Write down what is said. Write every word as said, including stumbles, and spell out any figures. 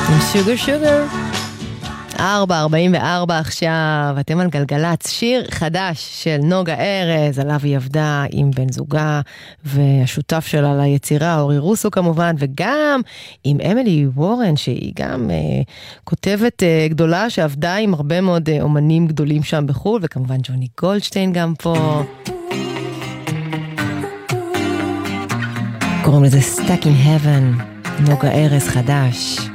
שוגר שוגר. ארבע ארבעים וארבע עכשיו, אתם על גלגלץ, שיר חדש של נוגה ארז, עליו היא עבדה עם בן זוגה והשותף שלה ליצירה, אורי רוסו כמובן, וגם עם אמילי וורן, שהיא גם אה, כותבת אה, גדולה שעבדה עם הרבה מאוד אה, אומנים גדולים שם בחול, וכמובן ג'וני גולדשטיין גם פה. קוראים לזה Stuck in Heaven, נוגה ארז חדש.